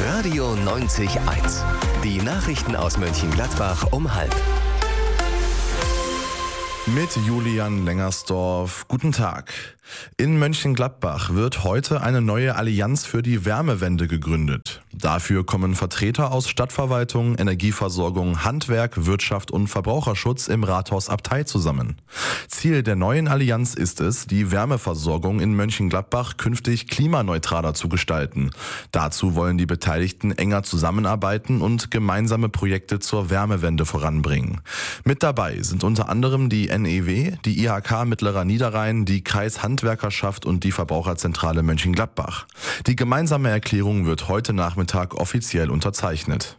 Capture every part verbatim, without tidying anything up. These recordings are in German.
Radio neunzig Komma eins. Die Nachrichten aus Mönchengladbach um halb. Mit Julian Lengersdorf. Guten Tag. In Mönchengladbach wird heute eine neue Allianz für die Wärmewende gegründet. Dafür kommen Vertreter aus Stadtverwaltung, Energieversorgung, Handwerk, Wirtschaft und Verbraucherschutz im Rathaus Abtei zusammen. Ziel der neuen Allianz ist es, die Wärmeversorgung in Mönchengladbach künftig klimaneutraler zu gestalten. Dazu wollen die Beteiligten enger zusammenarbeiten und gemeinsame Projekte zur Wärmewende voranbringen. Mit dabei sind unter anderem die N E W, die I H K Mittlerer Niederrhein, die Kreishandwerkerschaft und die Verbraucherzentrale Mönchengladbach. Die gemeinsame Erklärung wird heute Nachmittag offiziell unterzeichnet.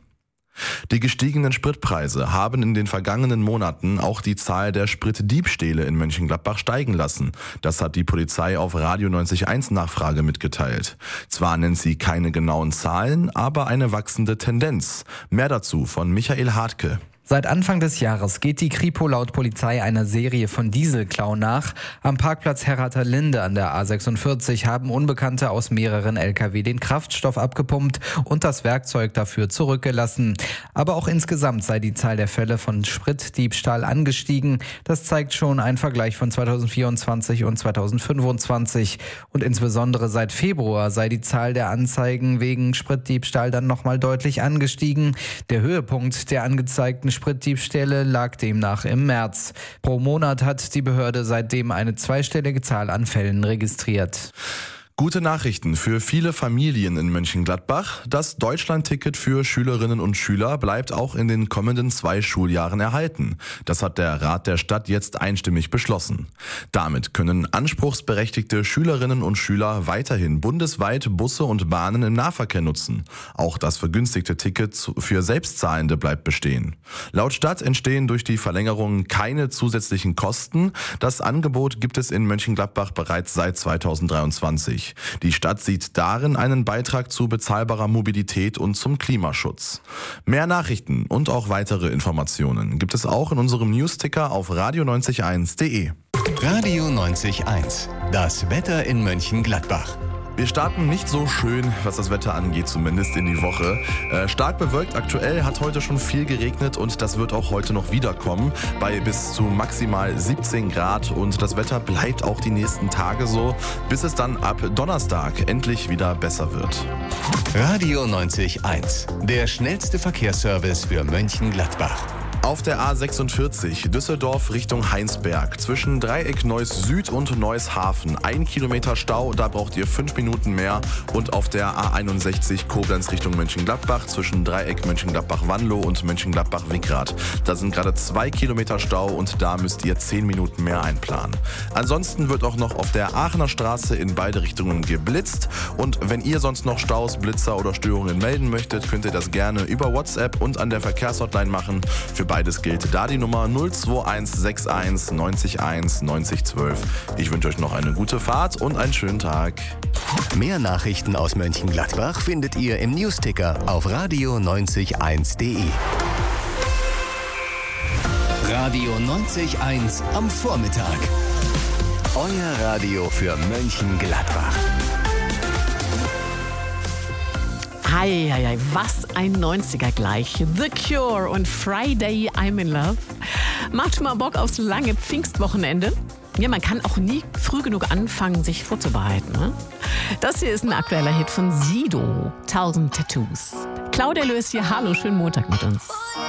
Die gestiegenen Spritpreise haben in den vergangenen Monaten auch die Zahl der Spritdiebstähle in Mönchengladbach steigen lassen. Das hat die Polizei auf Radio neunzig Komma eins Nachfrage mitgeteilt. Zwar nennt sie keine genauen Zahlen, aber eine wachsende Tendenz. Mehr dazu von Michael Hartke. Seit Anfang des Jahres geht die Kripo laut Polizei einer Serie von Dieselklau nach. Am Parkplatz Herrather Linde an der A sechsundvierzig haben Unbekannte aus mehreren L K W den Kraftstoff abgepumpt und das Werkzeug dafür zurückgelassen. Aber auch insgesamt sei die Zahl der Fälle von Spritdiebstahl angestiegen. Das zeigt schon ein Vergleich von zweitausendvierundzwanzig und zweitausendfünfundzwanzig. Und insbesondere seit Februar sei die Zahl der Anzeigen wegen Spritdiebstahl dann nochmal deutlich angestiegen. Der Höhepunkt der angezeigten Spritdiebstähle lag demnach im März. Pro Monat hat die Behörde seitdem eine zweistellige Zahl an Fällen registriert. Gute Nachrichten für viele Familien in Mönchengladbach. Das Deutschlandticket für Schülerinnen und Schüler bleibt auch in den kommenden zwei Schuljahren erhalten. Das hat der Rat der Stadt jetzt einstimmig beschlossen. Damit können anspruchsberechtigte Schülerinnen und Schüler weiterhin bundesweit Busse und Bahnen im Nahverkehr nutzen. Auch das vergünstigte Ticket für Selbstzahlende bleibt bestehen. Laut Stadt entstehen durch die Verlängerung keine zusätzlichen Kosten. Das Angebot gibt es in Mönchengladbach bereits seit zweitausenddreiundzwanzig. Die Stadt sieht darin einen Beitrag zu bezahlbarer Mobilität und zum Klimaschutz. Mehr Nachrichten und auch weitere Informationen gibt es auch in unserem Newsticker auf radio neunzig Komma eins punkt de. Radio neunzig Komma eins. Das Wetter in Mönchengladbach. Wir starten nicht so schön, was das Wetter angeht, zumindest in die Woche. Äh, stark bewölkt aktuell, hat heute schon viel geregnet und das wird auch heute noch wiederkommen bei bis zu maximal siebzehn Grad und das Wetter bleibt auch die nächsten Tage so, bis es dann ab Donnerstag endlich wieder besser wird. Radio neunzig Komma eins. Der schnellste Verkehrsservice für Mönchengladbach. Auf der A sechsundvierzig Düsseldorf Richtung Heinsberg zwischen Dreieck Neuss Süd und Neuss Hafen. Ein Kilometer Stau, da braucht ihr fünf Minuten mehr. Und auf der A einundsechzig Koblenz Richtung Mönchengladbach zwischen Dreieck Mönchengladbach-Wanlo und Mönchengladbach-Wickrath. Da sind gerade zwei Kilometer Stau und da müsst ihr zehn Minuten mehr einplanen. Ansonsten wird auch noch auf der Aachener Straße in beide Richtungen geblitzt. Und wenn ihr sonst noch Staus, Blitzer oder Störungen melden möchtet, könnt ihr das gerne über WhatsApp und an der Verkehrshotline machen. Für beides gilt da die Nummer null zwei eins sechs eins neunzig eins neunzig zwölf. Ich wünsche euch noch eine gute Fahrt und einen schönen Tag. Mehr Nachrichten aus Mönchengladbach findet ihr im Newsticker auf radio neunzig Komma eins punkt de. Radio neunzig Komma eins am Vormittag. Euer Radio für Mönchengladbach. Hei, hei, hei, was ein neunziger gleich. The Cure und Friday I'm in Love. Macht schon mal Bock aufs lange Pfingstwochenende? Ja, man kann auch nie früh genug anfangen, sich vorzubereiten. Ne? Das hier ist ein aktueller Hit von Sido, Tausend Tattoos. Claudia Löß hier, hallo, schönen Montag mit uns.